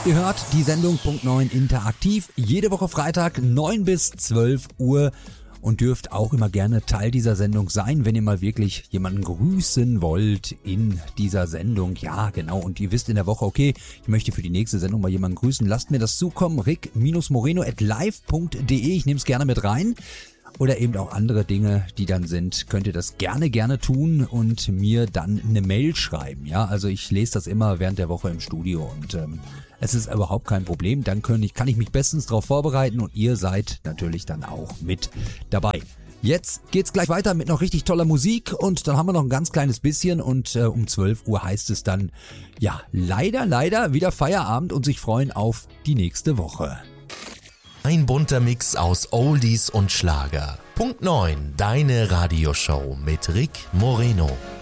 Ihr hört die Sendung Punkt 9 interaktiv, jede Woche Freitag 9 bis 12 Uhr und dürft auch immer gerne Teil dieser Sendung sein, wenn ihr mal wirklich jemanden grüßen wollt in dieser Sendung. Ja, genau, und ihr wisst in der Woche, okay, ich möchte für die nächste Sendung mal jemanden grüßen. Lasst mir das zukommen, rick-moreno@live.de, ich nehme es gerne mit rein. Oder eben auch andere Dinge, die dann sind, könnt ihr das gerne tun und mir dann eine Mail schreiben. Ja, also ich lese das immer während der Woche im Studio und es ist überhaupt kein Problem. Dann kann ich mich bestens darauf vorbereiten und ihr seid natürlich dann auch mit dabei. Jetzt geht's gleich weiter mit noch richtig toller Musik und dann haben wir noch ein ganz kleines bisschen und um 12 Uhr heißt es dann, ja, leider wieder Feierabend und sich freuen auf die nächste Woche. Ein bunter Mix aus Oldies und Schlager. Punkt 9, deine Radioshow mit Rick Moreno.